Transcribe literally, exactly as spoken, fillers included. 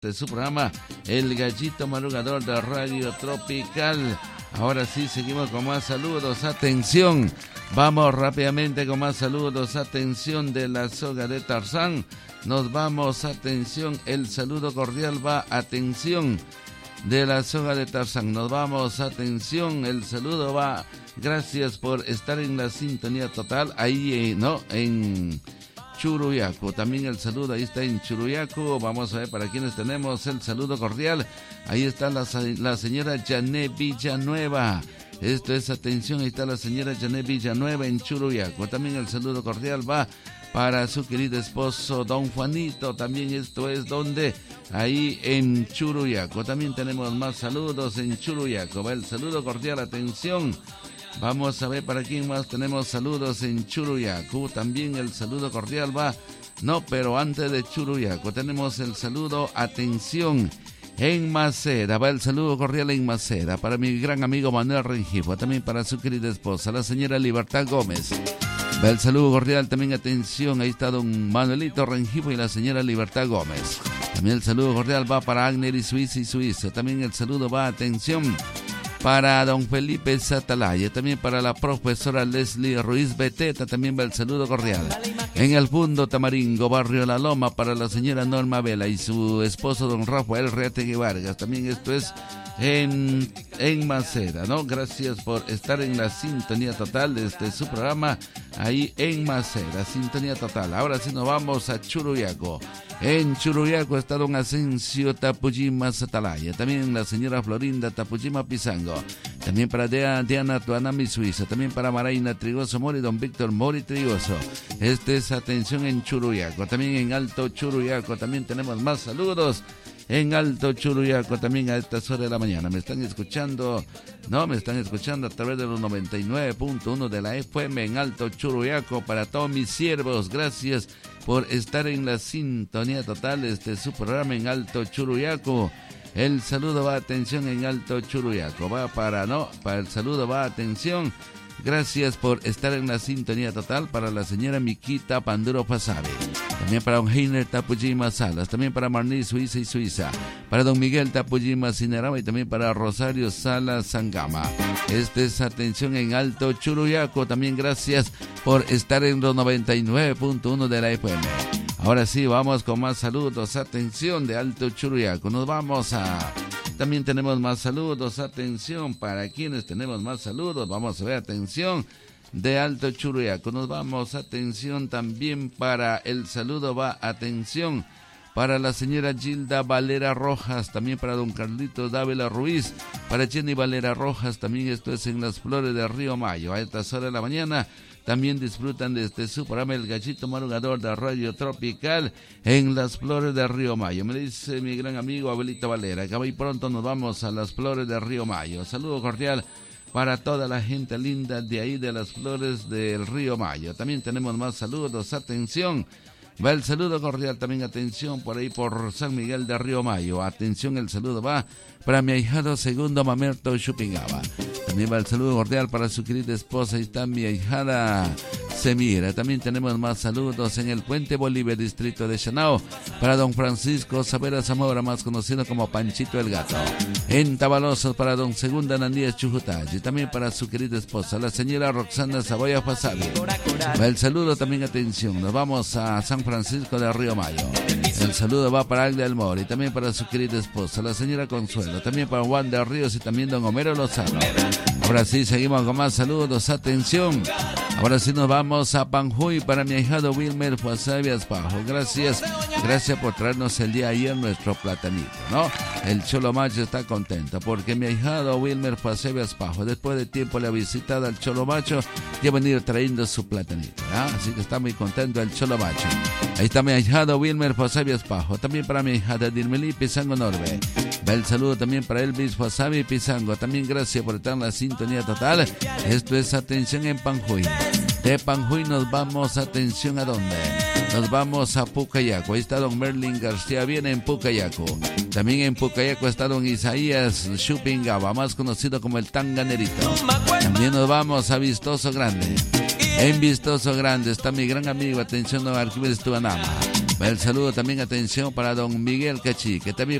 de su programa El Gallito Madrugador de Radio Tropical. Ahora sí, seguimos con más saludos. Atención, vamos rápidamente con más saludos. Atención de la soga de Tarzán. Nos vamos, atención, el saludo cordial va, atención, de la soga de Tarzán. Nos vamos, atención, el saludo va. Gracias por estar en la sintonía total. Ahí, eh, no, en Churuyaco, también el saludo, ahí está en Churuyaco. Vamos a ver para quienes tenemos el saludo cordial. Ahí está la, la señora Janet Villanueva. Esto es, atención, ahí está la señora Janet Villanueva en Churuyaco. También el saludo cordial va para su querido esposo Don Juanito. También esto es donde, ahí en Churuyaco. También tenemos más saludos en Churuyaco. Va el saludo cordial, atención. Vamos a ver para quién más tenemos saludos en Churuyaco. También el saludo cordial va, no, pero antes de Churuyaco tenemos el saludo, atención, en Maceda. Va el saludo cordial en Maceda para mi gran amigo Manuel Rengifo. También para su querida esposa, la señora Libertad Gómez. Va el saludo cordial, también atención, ahí está don Manuelito Rengifo y la señora Libertad Gómez. También el saludo cordial va para Agner y Suiza y Suiza. También el saludo va, atención, para don Felipe Satalaya, también para la profesora Leslie Ruiz Beteta, también va el saludo cordial. En el Fundo Tamaringo, barrio La Loma, para la señora Norma Vela y su esposo don Rafael Reategui Vargas. También esto es en, en Maceda, ¿no? Gracias por estar en la sintonía total de este su programa, ahí en Maceda, sintonía total. Ahora sí nos vamos a Churuyaco. En Churuyaco está don Asensio Tapujima Satalaya, también la señora Florinda Tapujima Pizango, también para Diana Tuanami Suiza, también para Maraina Trigoso Mori, don Víctor Mori Trigoso. Este es, atención, en Churuyaco. También en Alto Churuyaco también tenemos más saludos. En Alto Churuyaco también a estas horas de la mañana. Me están escuchando, no, me están escuchando a través de los noventa y nueve punto uno de la F M en Alto Churuyaco. Para todos mis siervos, gracias por estar en la sintonía total de este su programa en Alto Churuyaco. El saludo va, atención, en Alto Churuyaco. Va para, no, para el saludo va, atención. Gracias por estar en la sintonía total para la señora Miquita Panduro Pasabe. También para don Heiner Tapujima Salas. También para Marní Suiza y Suiza. Para don Miguel Tapujima Cinerama y también para Rosario Salas Sangama. Este es, atención, en Alto Churuyaco. También gracias por estar en los noventa y nueve punto uno de la F M. Ahora sí, vamos con más saludos. Atención de Alto Churuyaco. Nos vamos a... También tenemos más saludos, atención, para quienes tenemos más saludos, vamos a ver, atención, de Alto Churuyaco. Nos vamos, atención, también para el saludo va, atención, para la señora Gilda Valera Rojas, también para don Carlitos Dávila Ruiz, para Jenny Valera Rojas, también esto es en las Flores de Río Mayo, a estas horas de la mañana. También disfrutan de este su programa El Gallito Madrugador de Radio Tropical en las Flores de Río Mayo. Me dice mi gran amigo Abelito Valera que hoy pronto nos vamos a las Flores de Río Mayo. Saludo cordial para toda la gente linda de ahí de las Flores del Río Mayo. También tenemos más saludos, atención. Va el saludo cordial, también atención por ahí por San Miguel de Río Mayo. Atención, el saludo va para mi ahijado segundo Mamerto Chupingaba. También va el saludo cordial para su querida esposa, y está mi ahijada Semira. También tenemos más saludos en el Puente Bolívar, distrito de Chanao, para don Francisco Savera Zamora, más conocido como Panchito el Gato. En Tabalosos para don Segunda Nandía Chujutachi. También para su querida esposa, la señora Roxana Saboya Fasabi. Va el saludo, también atención. Nos vamos a San Francisco de Río Mayo. El saludo va para Agda del Mori, también para su querida esposa, la señora Consuelo, también para Juan de Ríos y también don Homero Lozano. Ahora sí, seguimos con más saludos, atención. Ahora sí nos vamos a Panjuy para mi ahijado Wilmer Fuasabias Bajo. Gracias, gracias por traernos el día de ayer nuestro platanito, ¿no? El Cholo Macho está contento porque mi ahijado Wilmer Fuasabias Bajo, después de tiempo le ha visitado al Cholo Macho y ha venido trayendo su platanito, ¿no? Así que está muy contento el Cholo Macho. Ahí está mi ahijado Wilmer Fuasabias Bajo, también para mi ahijada Dirmelí Pizango Norbe. Va el saludo también para Elvis Fuasabi Pizango. También gracias por estar en la sintonía total. Esto es atención en Panjuy. De Panjuy nos vamos, atención, ¿a dónde? Nos vamos a Pucayaco. Ahí está don Merlin García, viene en Pucayaco. También en Pucayaco está don Isaías Chupingaba, más conocido como el Tanganerito. También nos vamos a Vistoso Grande. En Vistoso Grande está mi gran amigo, atención, don Arquímedes Tuanama. Va el saludo también, atención, para don Miguel Cachi, que también